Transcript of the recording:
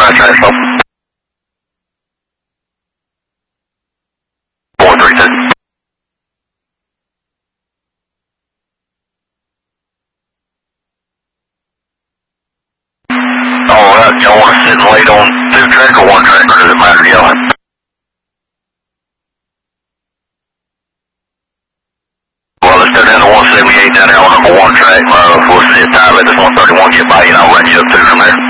right track, so. 432. Alright, y'all want to sit and wait on 2 track or 1 track, or does it matter to y'all? Well, let's go down to 178 down there on number 1 track. We'll sit tight, let this 131 get by you, and I'll run you up 2 from there.